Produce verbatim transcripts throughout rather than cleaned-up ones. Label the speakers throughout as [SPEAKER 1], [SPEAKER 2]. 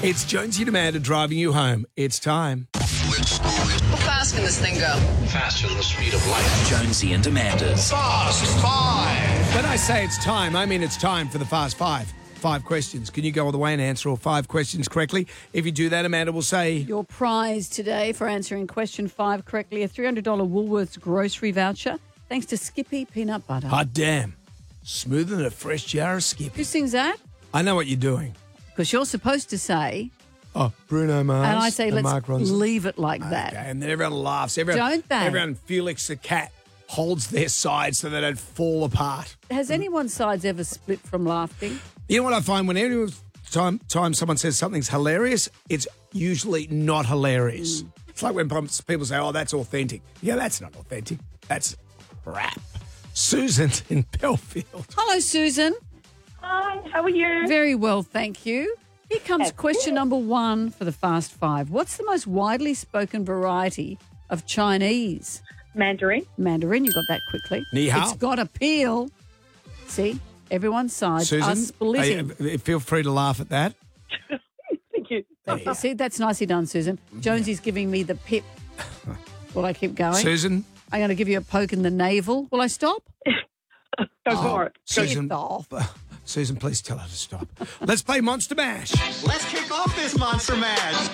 [SPEAKER 1] It's Jonesy and Amanda driving you home. It's time.
[SPEAKER 2] How fast can this thing go?
[SPEAKER 3] Faster than the speed of light.
[SPEAKER 4] Jonesy and Amanda's
[SPEAKER 3] Fast Five.
[SPEAKER 1] When I say it's time, I mean it's time for the Fast Five. Five questions. Can you go all the way and answer all five questions correctly? If you do that, Amanda will say...
[SPEAKER 5] Your prize today for answering question five correctly, a three hundred dollars Woolworths grocery voucher, thanks to Skippy Peanut Butter.
[SPEAKER 1] Hot damn. Smoother than a fresh jar of Skippy.
[SPEAKER 5] Who sings that?
[SPEAKER 1] I know what you're doing.
[SPEAKER 5] Because you're supposed to say...
[SPEAKER 1] Oh, Bruno Mars
[SPEAKER 5] And I say, let's
[SPEAKER 1] Mark Ronson.
[SPEAKER 5] leave it like that.
[SPEAKER 1] Okay, and then everyone laughs. Everyone,
[SPEAKER 5] Don't they?
[SPEAKER 1] Everyone, Felix the cat, holds their sides so they don't fall apart.
[SPEAKER 5] Has anyone's sides ever split from laughing?
[SPEAKER 1] You know what I find? When every time, time someone says something's hilarious, it's usually not hilarious. Mm. It's like when people say, oh, that's authentic. Yeah, that's not authentic. That's crap. Susan's in Belfield.
[SPEAKER 5] Hello, Susan.
[SPEAKER 6] Hi, how are you?
[SPEAKER 5] Very well, thank you. Here comes
[SPEAKER 6] That's
[SPEAKER 5] question
[SPEAKER 6] good.
[SPEAKER 5] number one for the Fast Five. What's the most widely spoken variety of Chinese?
[SPEAKER 6] Mandarin.
[SPEAKER 5] Mandarin, you got that quickly.
[SPEAKER 1] Ni hao.
[SPEAKER 5] It's got appeal. See, everyone's sides are
[SPEAKER 1] Susan,
[SPEAKER 5] splitting.
[SPEAKER 1] uh, feel free to laugh at that.
[SPEAKER 6] Thank you.
[SPEAKER 5] Okay, see, that's nicely done, Susan. Jonesy's giving me the pip. Will I keep going?
[SPEAKER 1] Susan?
[SPEAKER 5] I'm going to give you a poke in the navel. Will I stop?
[SPEAKER 6] Go for it.
[SPEAKER 1] Susan,
[SPEAKER 5] Get off.
[SPEAKER 1] Susan, please tell her to stop. Let's play Monster Mash.
[SPEAKER 3] Let's kick off this Monster Mash.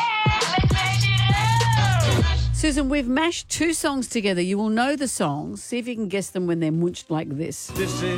[SPEAKER 5] Susan, we've mashed two songs together. You will know the songs. See if you can guess them when they're munched like this.
[SPEAKER 1] This is